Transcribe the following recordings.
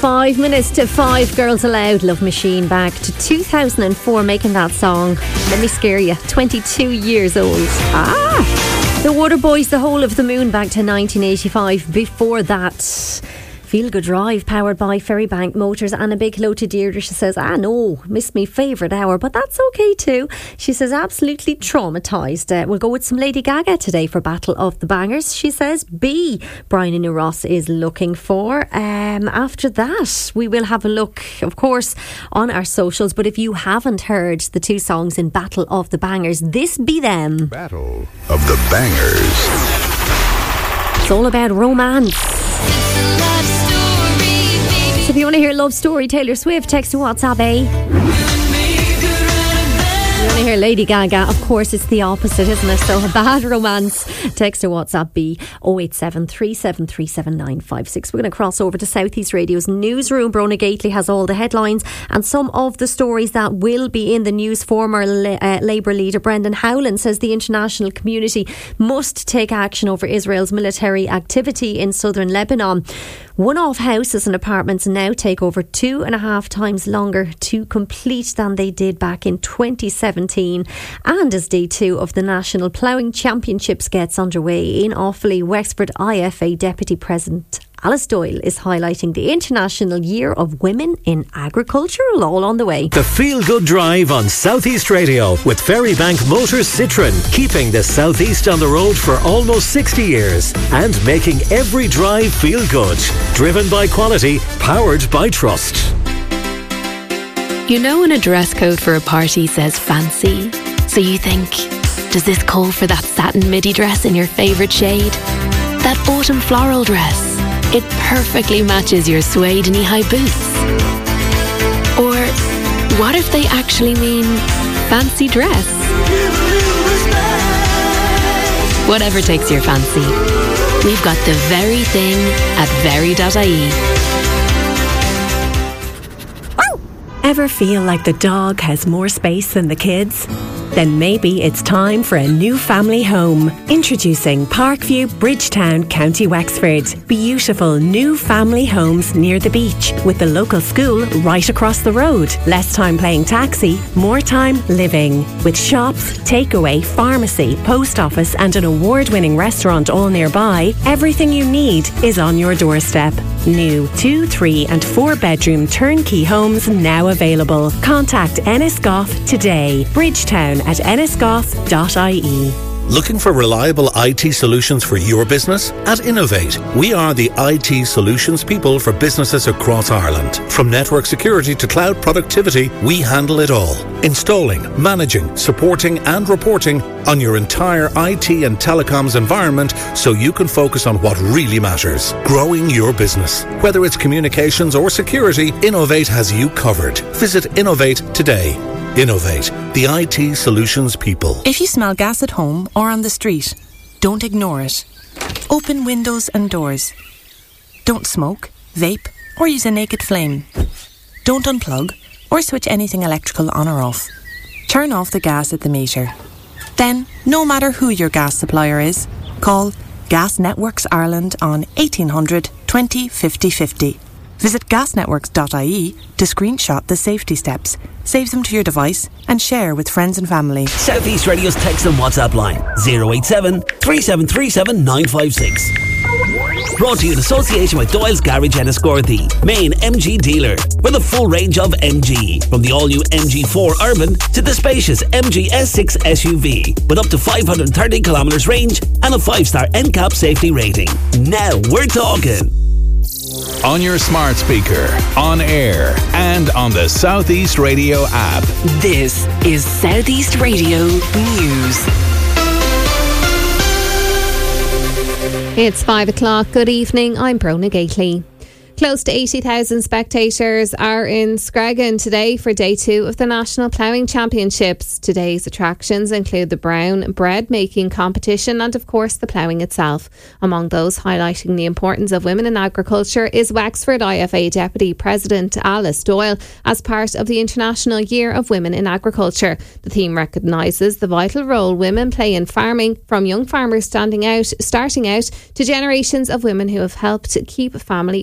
5 minutes to 5, Girls Aloud, Love Machine, back to 2004 making that song. Let me scare you, 22 years old. The Waterboys, The Whole of the Moon, back to 1985. Before that, Feel Good Drive, powered by Ferrybank Motors. And a big hello to Deirdre. She says, no, missed me favourite hour, but that's okay too. She says, absolutely traumatised. We'll go with some Lady Gaga today for Battle of the Bangers. She says, B, Brian and Ross is looking for. After that, we will have a look, of course, on our socials. But if you haven't heard the two songs in Battle of the Bangers, this be them. Battle of the Bangers. It's all about romance. So if you want to hear Love Story, Taylor Swift, text to WhatsApp A. If you want to hear Lady Gaga, of course it's the opposite, isn't it? So a bad romance, text to WhatsApp B 087 3737 956. We're going to cross over to South East Radio's newsroom. Brona Gately has all the headlines and some of the stories that will be in the news. Former Labour leader Brendan Howlin says the international community must take action over Israel's military activity in southern Lebanon. One-off houses and apartments now take over 2.5 times longer to complete than they did back in 2017. And as day 2 of the National Ploughing Championships gets underway in Offaly, Wexford IFA Deputy President Alice Doyle is highlighting the International Year of Women in Agriculture, all on the way. The Feel Good Drive on South East Radio with Ferrybank Motors Citroën, keeping the South East on the road for almost 60 years and making every drive feel good. Driven by quality, powered by trust. You know when a dress code for a party says fancy, so you think, does this call for that satin midi dress in your favourite shade? That autumn floral dress? It perfectly matches your suede knee-high boots. Or what if they actually mean fancy dress? Whatever takes your fancy, we've got the very thing at very.ie. Ever feel like the dog has more space than the kids? Then maybe it's time for a new family home. Introducing Parkview, Bridgetown, County Wexford. Beautiful new family homes near the beach with the local school right across the road. Less time playing taxi, more time living. With shops, takeaway, pharmacy, post office and an award-winning restaurant all nearby, everything you need is on your doorstep. New 2, 3 and 4 bedroom turnkey homes now available. Contact Ennisgoff today. Bridgetown at ennisgoff.ie. Looking for reliable IT solutions for your business? At Innovate, we are the IT solutions people for businesses across Ireland. From network security to cloud productivity, we handle it all. Installing, managing, supporting and reporting on your entire IT and telecoms environment so you can focus on what really matters, growing your business. Whether it's communications or security, Innovate has you covered. Visit Innovate today. Innovate, the IT solutions people. If you smell gas at home or on the street, don't ignore it. Open windows and doors. Don't smoke, vape, or use a naked flame. Don't unplug or switch anything electrical on or off. Turn off the gas at the meter. Then, no matter who your gas supplier is, call Gas Networks Ireland on 1800 20 50 50. Visit gasnetworks.ie to screenshot the safety steps, save them to your device and share with friends and family. South East Radio's text and WhatsApp line 087 3737 956. Brought to you in association with Doyle's Garage Enniscorthy, main MG dealer, with a full range of MG, from the all-new MG4 Urban to the spacious MG S6 SUV, with up to 530 kilometres range and a 5-star NCAP safety rating. Now we're talking. On your smart speaker, on air, and on the South East Radio app. This is South East Radio News. It's 5 o'clock. Good evening. I'm Brona Gately. Close to 80,000 spectators are in Screggan today for day 2 of the National Ploughing Championships. Today's attractions include the brown bread making competition and, of course, the ploughing itself. Among those highlighting the importance of women in agriculture is Wexford IFA Deputy President Alice Doyle as part of the International Year of Women in Agriculture. The theme recognises the vital role women play in farming, from young farmers starting out to generations of women who have helped keep family farms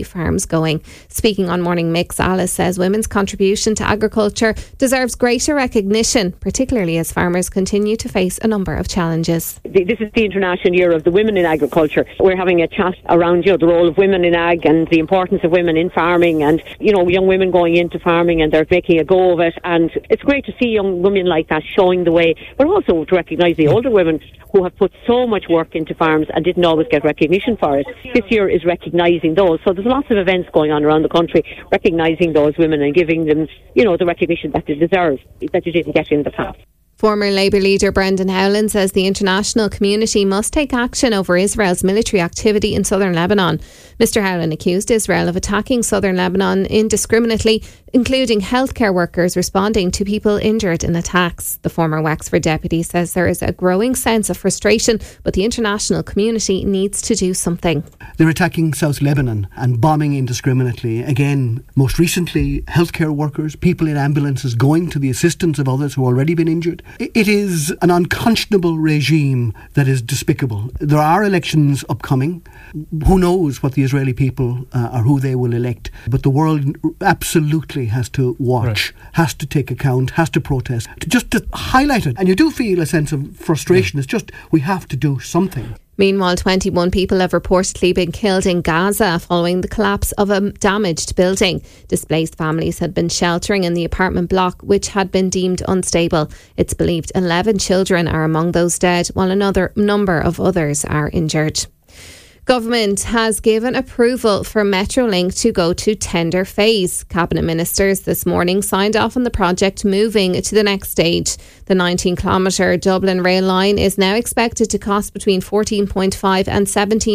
going. Speaking on Morning Mix, Alice says women's contribution to agriculture deserves greater recognition, particularly as farmers continue to face a number of challenges. This is the International Year of the Women in Agriculture. We're having a chat around, the role of women in ag and the importance of women in farming, and, young women going into farming and they're making a go of it. And it's great to see young women like that showing the way, but also to recognise the older women who have put so much work into farms and didn't always get recognition for it. This year is recognising those. So there's lots of events going on around the country recognising those women and giving them, the recognition that they deserve, that they didn't get in the past. Former Labour leader Brendan Howlin says the international community must take action over Israel's military activity in southern Lebanon. Mr Howlin accused Israel of attacking southern Lebanon indiscriminately, including healthcare workers responding to people injured in attacks. The former Wexford deputy says there is a growing sense of frustration, but the international community needs to do something. They're attacking South Lebanon and bombing indiscriminately. Again, most recently, healthcare workers, people in ambulances going to the assistance of others who have already been injured. It is an unconscionable regime that is despicable. There are elections upcoming. Who knows what the Israeli people or who they will elect. But the world absolutely has to watch, has to take account, has to protest, just to highlight it. And you do feel a sense of frustration. It's just, we have to do something. Meanwhile, 21 people have reportedly been killed in Gaza following the collapse of a damaged building. Displaced families had been sheltering in the apartment block, which had been deemed unstable. It's believed 11 children are among those dead, while another number of others are injured. Government has given approval for Metrolink to go to tender phase. Cabinet ministers this morning signed off on the project moving to the next stage. The 19-kilometre Dublin rail line is now expected to cost between 14.5 and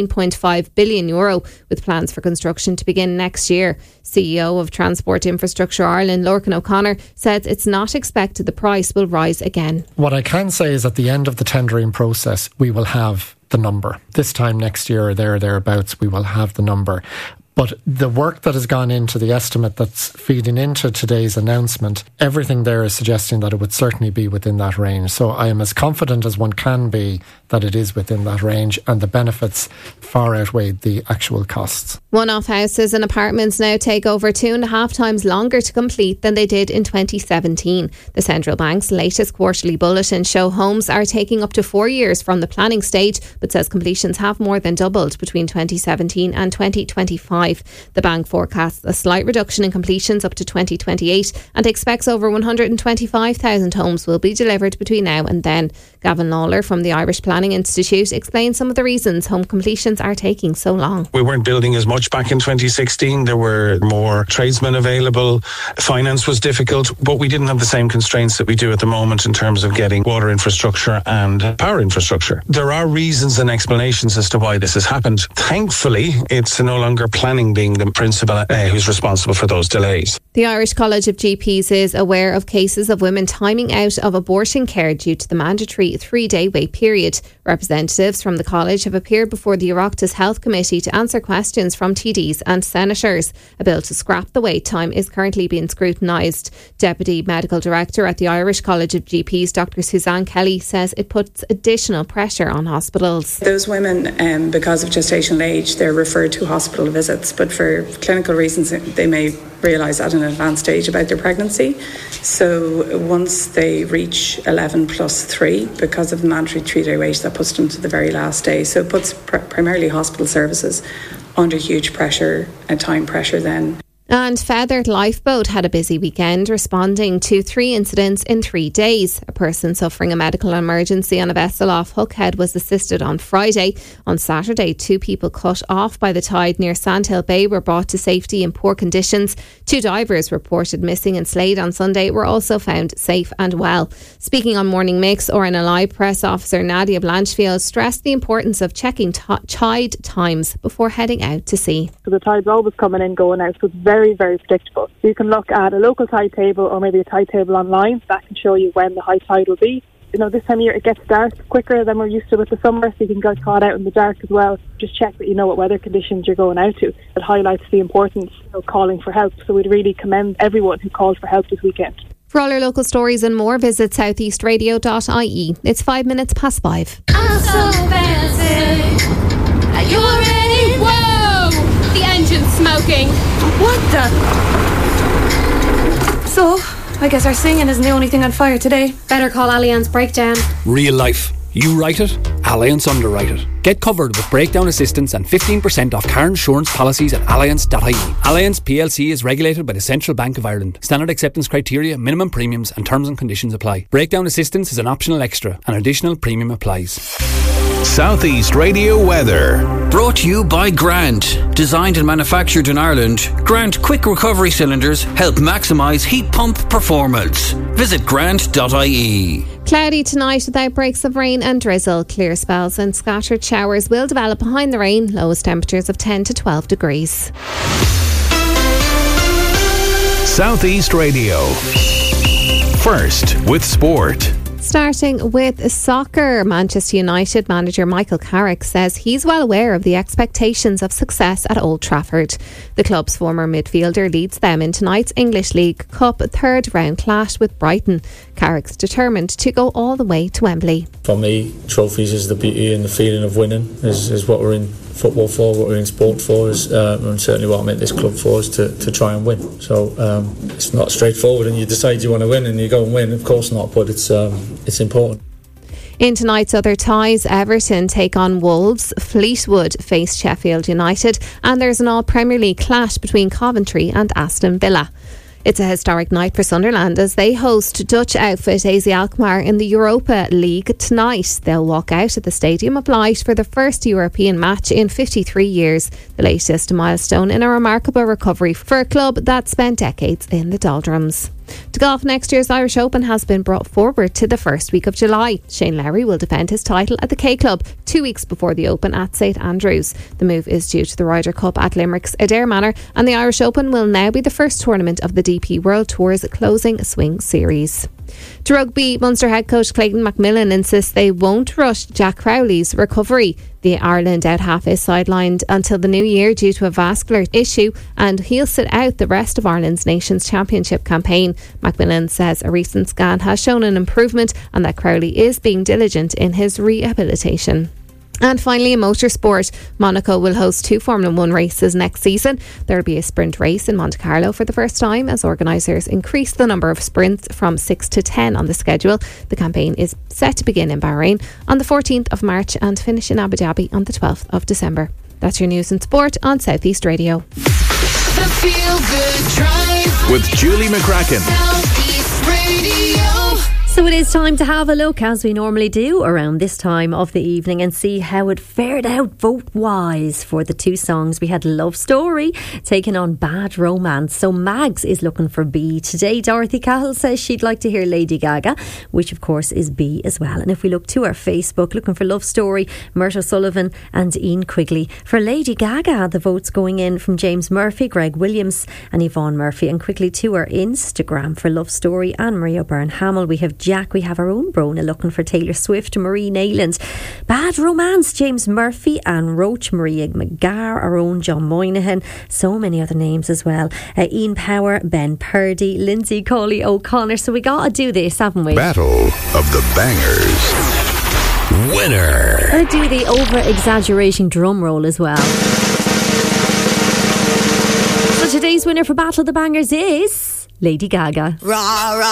17.5 billion euro, with plans for construction to begin next year. CEO of Transport Infrastructure Ireland, Lorcan O'Connor, says it's not expected the price will rise again. What I can say is at the end of the tendering process, we will have the number. This time next year or thereabouts, we will have the number. But the work that has gone into the estimate that's feeding into today's announcement, everything there is suggesting that it would certainly be within that range. So I am as confident as one can be that it is within that range, and the benefits far outweigh the actual costs. One-off houses and apartments now take over 2.5 times longer to complete than they did in 2017. The Central Bank's latest quarterly bulletin show homes are taking up to 4 years from the planning stage, but says completions have more than doubled between 2017 and 2025. The bank forecasts a slight reduction in completions up to 2028 and expects over 125,000 homes will be delivered between now and then. Gavin Lawler from the Irish Planning Institute explains some of the reasons home completions are taking so long. We weren't building as much back in 2016. There were more tradesmen available. Finance was difficult, but we didn't have the same constraints that we do at the moment in terms of getting water infrastructure and power infrastructure. There are reasons and explanations as to why this has happened. Thankfully, it's no longer planning being the principal who's responsible for those delays. The Irish College of GPs is aware of cases of women timing out of abortion care due to the mandatory 3-day wait period. Representatives from the college have appeared before the Oireachtas Health Committee to answer questions from TDs and senators. A bill to scrap the wait time is currently being scrutinised. Deputy Medical Director at the Irish College of GPs, Dr. Suzanne Kelly, says it puts additional pressure on hospitals. Those women, because of gestational age, they're referred to hospital visits, but for clinical reasons they may realise at an advanced stage about their pregnancy. So once they reach 11 plus 3, because of the mandatory 3-day wait, that puts them to the very last day. So it puts primarily hospital services under huge pressure and time pressure then. And Feathered Lifeboat had a busy weekend, responding to 3 incidents in 3 days. A person suffering a medical emergency on a vessel off Hookhead was assisted on Friday. On Saturday, 2 people cut off by the tide near Sandhill Bay were brought to safety in poor conditions. 2 divers reported missing in Slade on Sunday were also found safe and well. Speaking on Morning Mix, RNLI Press Officer Nadia Blanchfield stressed the importance of checking tide times before heading out to sea. So the tide's always coming in, going out, so it's very predictable. You can look at a local tide table or maybe a tide table online. That can show you when the high tide will be. This time of year it gets dark quicker than we're used to with the summer, so you can get caught out in the dark as well. Just check that you know what weather conditions you're going out to. It highlights the importance of calling for help, so we'd really commend everyone who called for help this weekend. For all our local stories and more, visit southeastradio.ie. It's 5 minutes past 5. I'm so fancy. Are you ready? Whoa! The engine's smoking. What the? So, I guess our singing isn't the only thing on fire today. Better call Allianz Breakdown. Real life. You write it, Allianz underwrite it. Get covered with breakdown assistance and 15% off car insurance policies at allianz.ie. Allianz PLC is regulated by the Central Bank of Ireland. Standard acceptance criteria, minimum premiums and terms and conditions apply. Breakdown assistance is an optional extra. An additional premium applies. Southeast Radio weather. Brought to you by Grant. Designed and manufactured in Ireland, Grant quick recovery cylinders help maximise heat pump performance. Visit grant.ie. Cloudy tonight without breaks of rain and drizzle. Clear spells and scattered showers will develop behind the rain. Lowest temperatures of 10 to 12 degrees. Southeast Radio. First with sport. Starting with soccer, Manchester United manager Michael Carrick says he's well aware of the expectations of success at Old Trafford. The club's former midfielder leads them in tonight's English League Cup third round clash with Brighton. Carrick's determined to go all the way to Wembley. For me, trophies is the beauty and the feeling of winning, is what we're in football for, what we're in sport for, and certainly what I'm at this club for is to try and win. So it's not straightforward and you decide you want to win and you go and win, of course not, but it's important. In tonight's other ties, Everton take on Wolves, Fleetwood face Sheffield United, and there's an all-Premier League clash between Coventry and Aston Villa. It's a historic night for Sunderland as they host Dutch outfit AZ Alkmaar in the Europa League tonight. They'll walk out at the Stadium of Light for the first European match in 53 years, the latest milestone in a remarkable recovery for a club that spent decades in the doldrums. To golf, next year's Irish Open has been brought forward to the first week of July. Shane Lowry will defend his title at the K Club 2 weeks before the Open at St Andrews. The move is due to the Ryder Cup at Limerick's Adair Manor, and the Irish Open will now be the first tournament of the DP World Tour's closing swing series. To rugby, Munster head coach Clayton McMillan insists they won't rush Jack Crowley's recovery. The Ireland out half is sidelined until the new year due to a vascular issue, and he'll sit out the rest of Ireland's Nations Championship campaign. McMillan says a recent scan has shown an improvement and that Crowley is being diligent in his rehabilitation. And finally, in motorsport, Monaco will host 2 Formula 1 races next season. There will be a sprint race in Monte Carlo for the first time as organisers increase the number of sprints from 6 to 10 on the schedule. The campaign is set to begin in Bahrain on the 14th of March and finish in Abu Dhabi on the 12th of December. That's your news and sport on Southeast Radio. The Feel Good Drive with Julie McCracken. Southeast Radio. So it is time to have a look, as we normally do around this time of the evening, and see how it fared out vote-wise for the 2 songs. We had Love Story taking on Bad Romance. So Mags is looking for B today. Dorothy Cahill says she'd like to hear Lady Gaga, which of course is B as well. And if we look to our Facebook, looking for Love Story, Myrtle Sullivan and Ian Quigley. For Lady Gaga, the votes going in from James Murphy, Greg Williams and Yvonne Murphy. And quickly to our Instagram for Love Story and Maria Byrne-Hamill. We have Jack, we have our own Brona looking for Taylor Swift, Marie Nayland, Bad Romance, James Murphy and Roach, Maria McGarr, our own John Moynihan, so many other names as well, Ian Power, Ben Purdy, Lindsay Colley O'Connor. So we got to do this, haven't we? Battle of the Bangers. Winner. Gotta do the over-exaggerating drum roll as well. So today's winner for Battle of the Bangers is Lady Gaga. Rah, rah.